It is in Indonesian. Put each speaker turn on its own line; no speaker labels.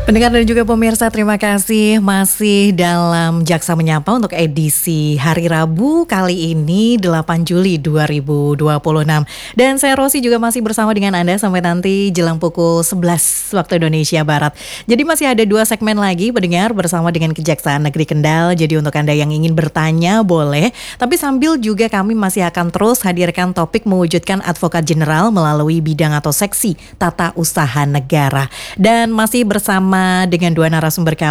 Pendengar dan juga pemirsa, terima kasih masih dalam Jaksa Menyapa untuk edisi hari Rabu kali ini 8 Juli 2026. Dan saya Rosi juga masih bersama dengan Anda sampai nanti jelang pukul 11 waktu Indonesia Barat. Jadi masih ada 2 segmen lagi pendengar bersama dengan Kejaksaan Negeri Kendal. Jadi untuk Anda yang ingin bertanya boleh, tapi sambil juga kami masih akan terus hadirkan topik mewujudkan advokat jenderal melalui bidang atau seksi tata usaha negara. Dan masih bersama dengan 2 narasumber kami.